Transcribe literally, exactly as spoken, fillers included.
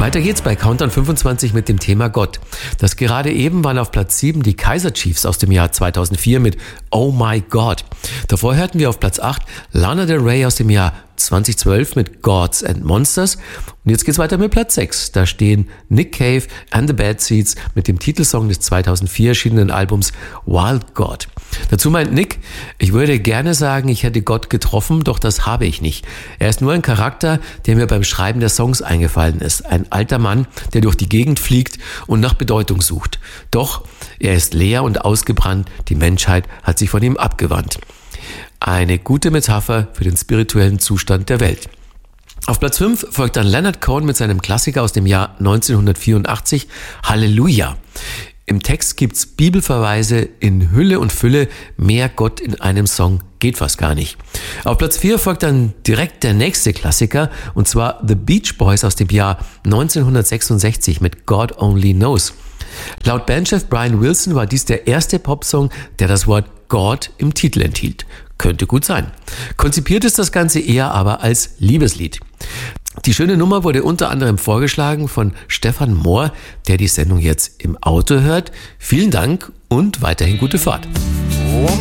Weiter geht's bei Countdown fünfundzwanzig mit dem Thema Gott. Das gerade eben waren auf Platz sieben die Kaiser Chiefs aus dem Jahr zweitausendvier mit Oh My God. Davor hörten wir auf Platz acht Lana Del Rey aus dem Jahr zweitausendzwölf mit Gods and Monsters. Und jetzt geht's weiter mit Platz sechs. Da stehen Nick Cave and the Bad Seeds mit dem Titelsong des zweitausendvier erschienenen Albums Wild God. Dazu meint Nick, ich würde gerne sagen, ich hätte Gott getroffen, doch das habe ich nicht. Er ist nur ein Charakter, der mir beim Schreiben der Songs eingefallen ist. Ein alter Mann, der durch die Gegend fliegt und nach Bedeutung sucht. Doch er ist leer und ausgebrannt. Die Menschheit hat sich von ihm abgewandt. Eine gute Metapher für den spirituellen Zustand der Welt. Auf Platz fünf folgt dann Leonard Cohen mit seinem Klassiker aus dem Jahr neunzehnhundertvierundachtzig, Halleluja. Im Text gibt's Bibelverweise in Hülle und Fülle. Mehr Gott in einem Song geht fast gar nicht. Auf Platz vier folgt dann direkt der nächste Klassiker, und zwar The Beach Boys aus dem Jahr neunzehnhundertsechsundsechzig mit God Only Knows. Laut Bandchef Brian Wilson war dies der erste Popsong, der das Wort Gott im Titel enthielt. Könnte gut sein. Konzipiert ist das Ganze eher aber als Liebeslied. Die schöne Nummer wurde unter anderem vorgeschlagen von Stefan Mohr, der die Sendung jetzt im Auto hört. Vielen Dank und weiterhin gute Fahrt.